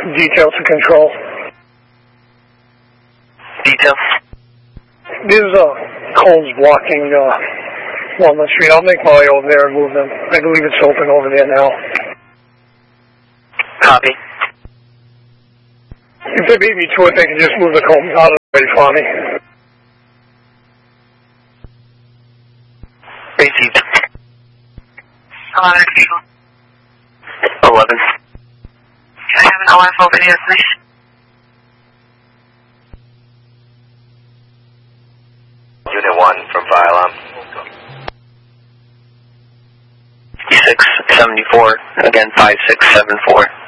detail to control. Detail? There's cones blocking Walnut Street. I'll make my way over there and move them. I believe it's open over there now. Copy. If they beat me to it, they can just move the cones out of the way for me. Received. 11 people. 11. Can I have an OF over there, please? Unit 1 from fire alarm. 5674. Again, 5674.